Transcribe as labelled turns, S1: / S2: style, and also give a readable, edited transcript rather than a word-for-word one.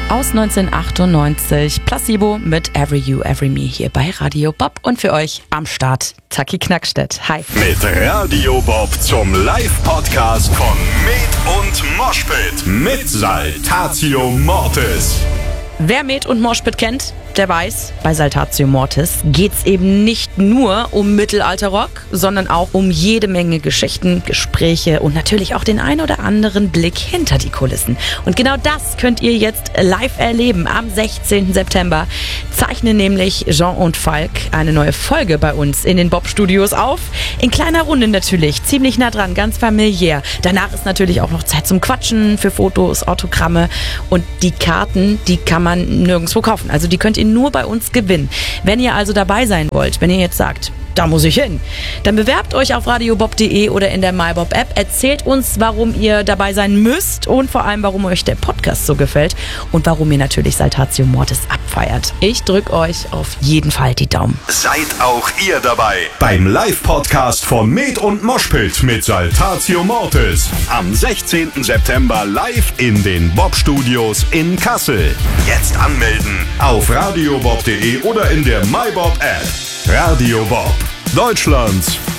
S1: aus 1998. Placebo mit Every You, Every Me hier bei Radio Bob. Und für euch am Start Taki Knackstedt. Hi.
S2: Mit Radio Bob zum Live-Podcast von Med und Moshpit mit Saltatio Mortis.
S1: Wer Med und Moshpit kennt, der weiß, bei Saltatio Mortis geht's eben nicht nur um Mittelalterrock, sondern auch um jede Menge Geschichten, Gespräche und natürlich auch den ein oder anderen Blick hinter die Kulissen. Und genau das könnt ihr jetzt live erleben. Am 16. September zeichnen nämlich Jean und Falk eine neue Folge bei uns in den Bob-Studios auf. In kleiner Runde natürlich, ziemlich nah dran, ganz familiär. Danach ist natürlich auch noch Zeit zum Quatschen, für Fotos, Autogramme. Und die Karten, die kann man nirgendwo kaufen. Also die könnt ihr nur bei uns gewinnen. Wenn ihr also dabei sein wollt, wenn ihr jetzt sagt, da muss ich hin, dann bewerbt euch auf radiobob.de oder in der MyBob-App. Erzählt uns, warum ihr dabei sein müsst und vor allem, warum euch der Podcast so gefällt und warum ihr natürlich Saltatio Mortis abfeiert. Ich drücke euch auf jeden Fall die Daumen.
S2: Seid auch ihr dabei beim Live-Podcast von Med und Moshpit mit Saltatio Mortis. Am 16. September live in den Bob-Studios in Kassel. Jetzt anmelden auf radiobob.de oder in der MyBob-App. Radio Bob, Deutschlands